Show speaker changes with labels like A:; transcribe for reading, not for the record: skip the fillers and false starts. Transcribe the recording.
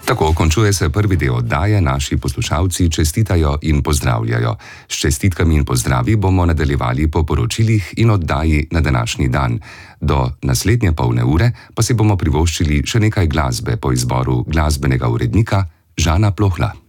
A: Tako končuje se prvi del oddaje, naši poslušalci čestitajo in pozdravljajo. S čestitkami in pozdravi bomo nadaljevali po poročilih in oddaji na današnji dan. Do naslednje polne ure pa si bomo privoščili še nekaj glasbe po izboru glasbenega urednika Žana Plohla.